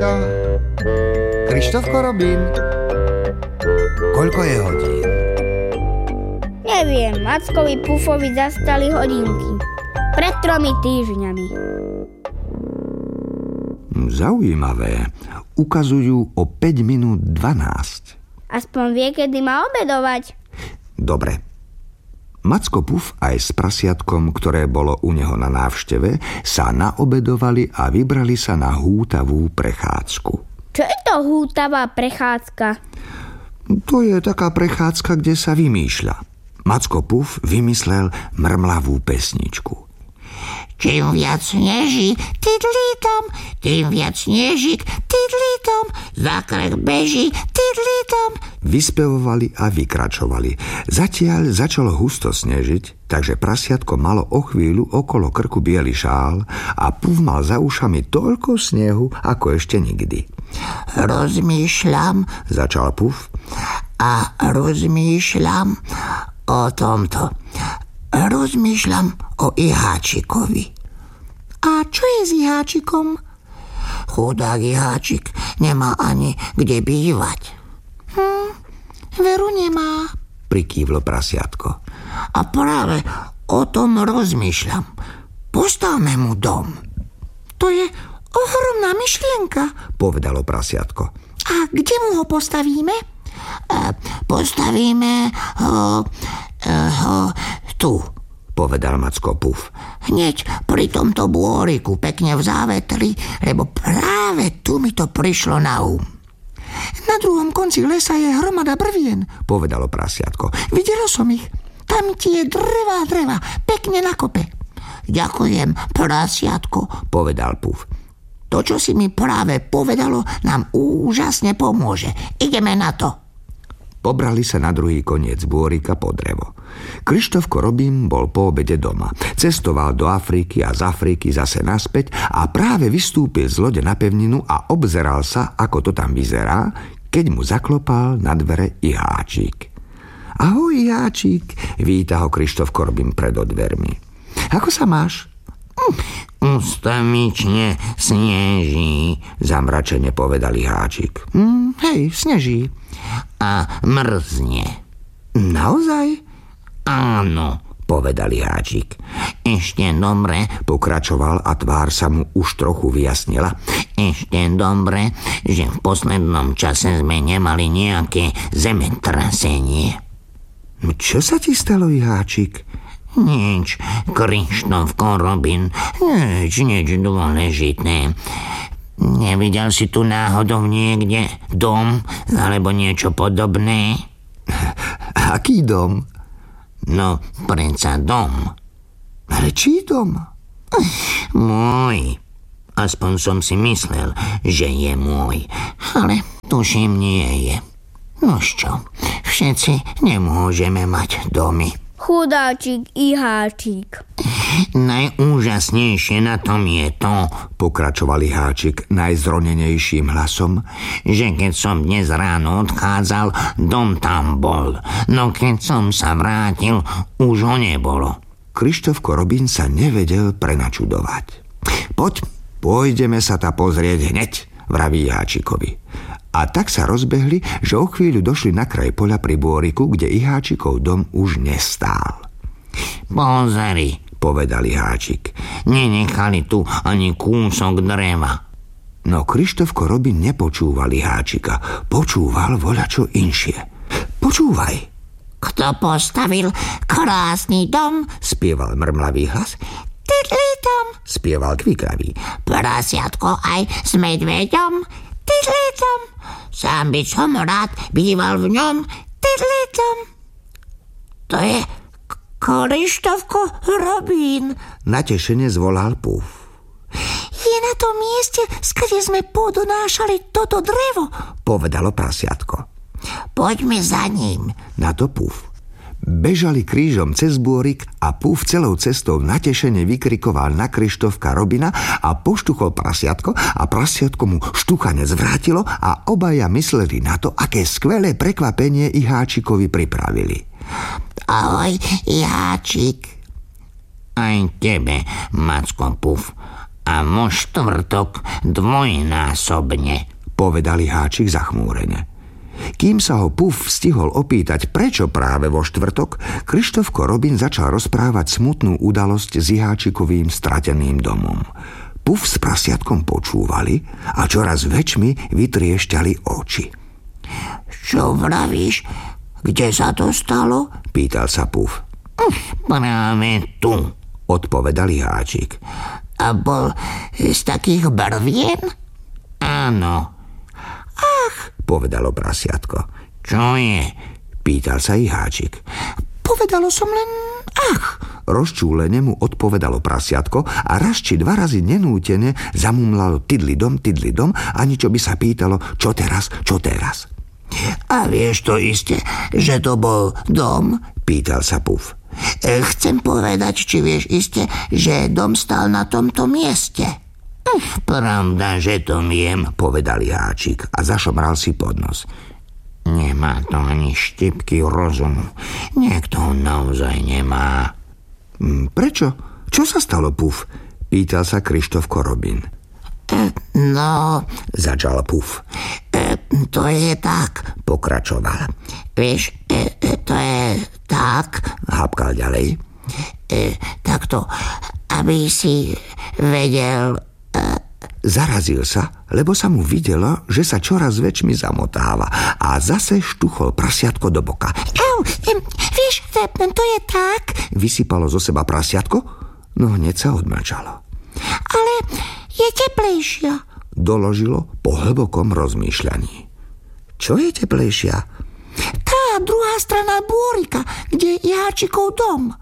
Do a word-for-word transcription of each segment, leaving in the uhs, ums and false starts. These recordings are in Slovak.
Krištofko Robin, koľko je hodín? Neviem, Mackovi Pufovi zastali hodinky. Pred tromi týždňami. Zaujímavé. Ukazujú o päť minút dvanásť. Aspoň vie, kedy má obedovať. Dobre. Macko Puf aj s prasiatkom, ktoré bolo u neho na návšteve, sa naobedovali a vybrali sa na hútavú prechádzku. Čo je to hútavá prechádzka? To je taká prechádzka, kde sa vymýšľa. Macko Puf vymyslel mrmlavú pesničku. Čím viac sneží, tidlítom, tým viac snežík, tidlítom, zákrek beží, tidlítom. Vyspevovali a vykračovali. Zatiaľ začalo husto snežiť, takže prasiatko malo o chvíľu okolo krku biely šál a Puf mal za ušami toľko snehu, ako ešte nikdy. Rozmýšľam, začal Puf, a rozmýšľam o tomto. Rozmýšľam o Iháčikovi. A čo je s Iháčikom? Chudák Iháčik nemá ani kde bývať. Hm, veru nemá, prikývlo prasiatko. A práve o tom rozmýšľam. Postavme mu dom. To je ohromná myšlienka, povedalo prasiatko. A kde mu ho postavíme? E, postavíme ho... ho tu, povedal Macko Puf. Hneď pri tomto bôriku, pekne v závetri, lebo práve tu mi to prišlo na um. Na druhom konci lesa je hromada brvien, povedalo prasiatko. Videlo som ich. Tam tie drevá dreva, pekne na kope. Ďakujem, prasiatko, povedal Puf. To, čo si mi práve povedalo, nám úžasne pomôže. Ideme na to. Pobrali sa na druhý koniec bôrika po drevo. Krištofko Robin bol po obede doma. Cestoval do Afriky a z Afriky zase naspäť a práve vystúpil z lode na pevninu a obzeral sa, ako to tam vyzerá, keď mu zaklopal na dvere Iháčik. Ahoj, Iháčik, víta ho Krištofko Robin pred dvermi. Ako sa máš? Ustavične sneží, zamračene povedal Iháčik. Mm, hej, sneží. A mrzne. Naozaj? Áno, povedal Iháčik. Ešte dobre, pokračoval a tvár sa mu už trochu vyjasnila. Ešte dobre, že v poslednom čase sme nemali nejaké zemetrasenie. Čo sa ti stalo, Iháčik? Nič, Krištofko Robin, nič, nič dôležité. Nevidel si tu náhodou niekde dom alebo niečo podobné? Aký dom? No, predsa dom. Ale čí dom? Môj. Aspoň som si myslel, že je môj. Ale tuším, nie je. Nož čo, všetci nemôžeme mať domy. Chudáčik Iháčik. Najúžasnejšie na tom je to, pokračoval Iháčik najzronenejším hlasom, že keď som dnes ráno odchádzal, dom tam bol. No keď som sa vrátil, už ho nebolo. Krištofko Robin sa nevedel prenačudovať. Poď, pôjdeme sa ta pozrieť hneď, vraví Iháčikovi. A tak sa rozbehli, že o chvíľu došli na kraj poľa pri bôriku, kde Iháčikov dom už nestál. Pozri, povedal Iháčik, nenechali tu ani kúsok dreva. No Krištofko Robin nepočúval Iháčika, počúval voľačo inšie. Počúvaj. Kto postavil krásny dom? Spieval mrmlavý hlas. Tidlítom, spieval kviklavý. Prasiatko aj s medveďom. Tidlítom, sám by som rád býval v ňom. Tidlítom. To je Krištofko Robin, natešene zvolal Puf. Je na tom mieste, skade sme podonášali toto drevo, povedalo prasiatko. Poďme za ním, na to Puf. Bežali krížom cez bôrik a Puf celou cestou natešene vykrikoval na Krištofka Robina a poštuchol prasiatko a prasiatko mu štuchane zvrátilo a obaja mysleli na to, aké skvelé prekvapenie Iháčikovi pripravili. Ahoj, Iháčik. Aj tebe, Macko Puf. A vo štvrtok dvojnásobne, povedali Háčik zachmúrene. Kým sa ho Puf stihol opýtať, prečo práve vo štvrtok, Krištofko Robin začal rozprávať smutnú udalosť s Háčikovým strateným domom. Puf s prasiatkom počúvali a čoraz väčšmi vytriešťali oči. Čo vravíš? Kde sa to stalo? Pýtal sa Puf. Práve tu, odpovedal Háčik. A bol z takých brvien? Áno. Ach, povedalo prasiatko. Čo je? Pýtal sa i Háčik. Povedalo som len ach. Rozčúlene mu odpovedalo prasiatko a raz či dva razy nenútene zamumlalo tydlidom, tydlidom, ani čo by sa pýtalo, čo teraz, čo teraz. A vieš to iste, že to bol dom? Pýtal sa Puf. Chcem povedať, či vieš iste, že dom stal na tomto mieste. Pravda, že to viem, povedal Háčik a zašomral si pod nos. Nemá to ani štipky rozumu. Niekto naozaj nemá. Prečo? Čo sa stalo, Puf? Pýtal sa Krištofko Robin. No, začal Puf. To je tak, pokračoval. Vieš, to je tak, hapkal ďalej. Takto, aby si vedel. Zarazil sa, lebo sa mu videlo, že sa čoraz väčšmi zamotáva a zase štuchol prasiatko do boka. Au, vieš, to je tak, vysypalo zo seba prasiatko, no hneď sa odmlčalo. Ale je teplejšia, doložilo po hlbokom rozmýšľaní. Čo je teplejšia? Tá druhá strana bôrika, kde je Háčikov dom.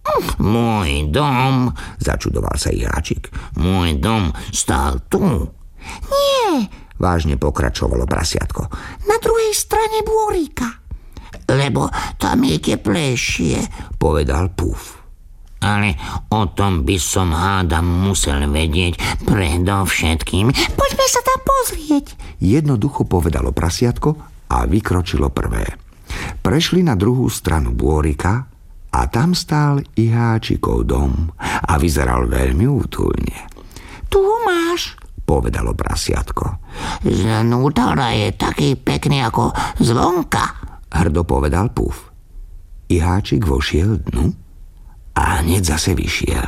Môj dom, začudoval sa Háčik. Môj dom stál tu. Nie, vážne pokračovalo prasiatko. Na druhej strane bôrika. Lebo tam je teplejšie, povedal Puf. Ale o tom by som hádam musel vedieť predovšetkým. Poďme sa tam pozrieť. Jednoducho povedalo prasiatko a vykročilo prvé. Prešli na druhú stranu bôrika a tam stál i Háčikov dom a vyzeral veľmi útulne. Tu máš, povedalo prasiatko. Znútra je taký pekný ako zvonka, hrdo povedal Puf. I Háčik vošiel dnu a hneď zase vyšiel.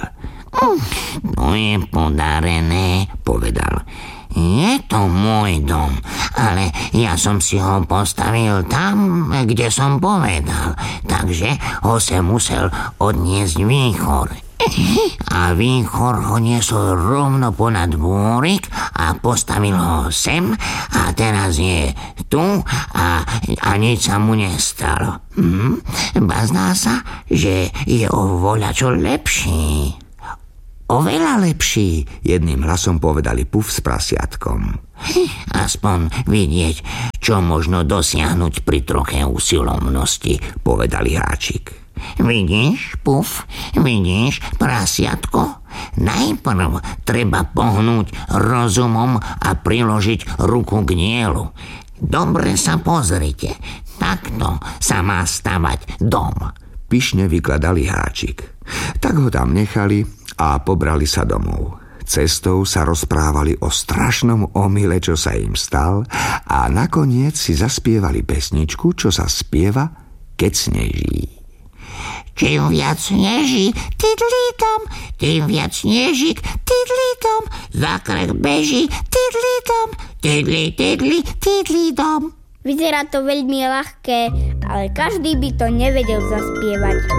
To je podarené, povedal. Je to môj dom, ale ja som si ho postavil tam, kde som povedal, takže ho sa musel odniesť výchor. A výchor ho niesol rovno ponad bôrik a postavil ho sem a teraz je tu a, a nič sa mu nestalo. Hm? Bazná sa, že je o voľačo lepší. Oveľa lepší, jedným hlasom povedali Puf s prasiatkom. Aspoň vidieť, čo možno dosiahnuť pri troche usilovnosti, povedali Háčik. Vidíš, Puf, vidíš, prasiatko? Najprv treba pohnúť rozumom a priložiť ruku k dielu. Dobre sa pozrite, takto sa má stavať dom. Pyšne vykladali Háčik. Tak ho tam nechali a pobrali sa domov. Cestou sa rozprávali o strašnom omyle, čo sa im stal, a nakoniec si zaspievali pesničku, čo sa spieva, keď sneží. Čím viac sneží, tydlítom, tým viac snežík, tydlítom, za krk beží, tydlítom, tydlí, tydlí, tydlítom. Vyzerá to veľmi ľahké, ale každý by to nevedel zaspievať.